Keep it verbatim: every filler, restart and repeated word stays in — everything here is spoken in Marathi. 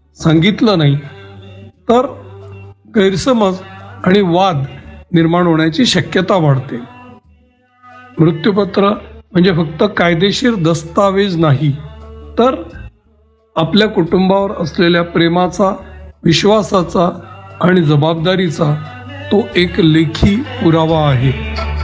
सांगितलं नाही तर गैरसमज आणि वाद निर्माण होण्याची शक्यता वाढते. मृत्यूपत्र म्हणजे फक्त कायदेशीर दस्तावेज नाही, तर आपल्या कुटुंबावर असलेल्या प्रेमाचा, विश्वासाचा आणि जबाबदारीचा तो एक लेखी पुरावा आहे.